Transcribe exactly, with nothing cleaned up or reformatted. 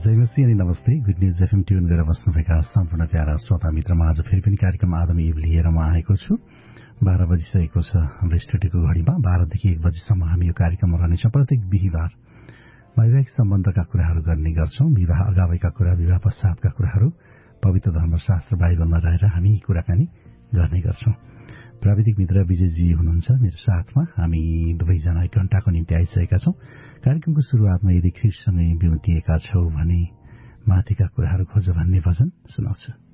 जयमसी अनि नमस्ते good news FM tune गरेर बस्नुभएका सम्पूर्ण प्यारा श्रोता मित्रमा आज फेरि पनि कार्यक्रम आदमी इभ लिएर म आएको छु। बाह्र बजिसकेको छ हाम्रो स्टुडियोको घडीमा। बाह्रदेखि एक बजीसम्म हामी यो कार्यक्रममा रहनेछौँ। प्रत्येक बिहिबार वैवाहिक सम्बन्धका कुराहरू गर्ने गर्छौं। विवाह अगावैका कुरा, विवाह पश्चातका कुराहरू पवित्र धर्मशास्त्र बाइबलमा रहेर हामी कुराकानी गर्ने गर्छौं। प्राविधिक मित्र विजयजी हुनुहुन्छ मेरो साथमा। हामी दुवैजना एक घण्टाको निम्ति आइसकेका छौं। कार्यक्रमको शुरूआतमा यदि ख्रीष्टसँगै बिउतिएका छौ भने माथिका कुराहरू खोज भन्ने भजन सुनाउँछु।